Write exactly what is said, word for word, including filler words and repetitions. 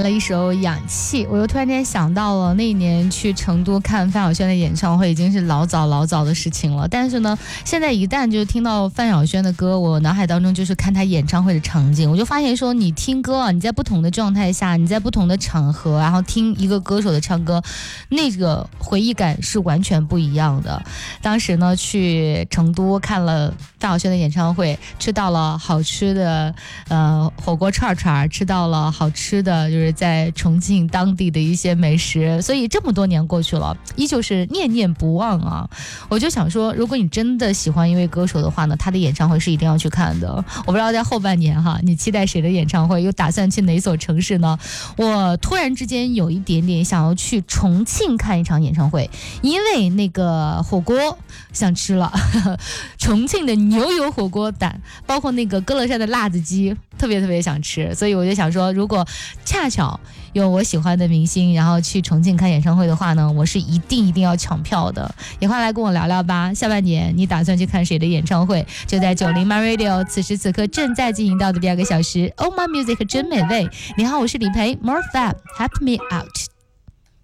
了一首《氧气》，我又突然间想到了那一年去成都看范晓萱的演唱会，已经是老早老早的事情了。但是呢，现在一旦就听到范晓萱的歌，我脑海当中就是看她演唱会的场景，我就发现说，你听歌啊，你在不同的状态下，你在不同的场合，然后听一个歌手的唱歌，那个回忆感是完全不一样的。当时呢，去成都看了范晓萱的演唱会，吃到了好吃的呃火锅串串，吃到了好吃的就是在重庆当地的一些美食，所以这么多年过去了，依旧是念念不忘啊。我就想说，如果你真的喜欢一位歌手的话呢，他的演唱会是一定要去看的。我不知道在后半年哈，你期待谁的演唱会，又打算去哪所城市呢？我突然之间有一点点想要去重庆看一场演唱会，因为那个火锅想吃了，重庆的牛油火锅胆，包括那个歌乐山的辣子鸡，特别特别想吃。所以我就想说，如果恰巧有我喜欢的明星然后去重庆看演唱会的话呢，我是一定一定要抢票的。也快来跟我聊聊吧，下半年你打算去看谁的演唱会？就在九零 My Radio 此时此刻正在进行到的第二个小时 Oh My Music 真美味。你好，我是李培 More Fab Help Me Out。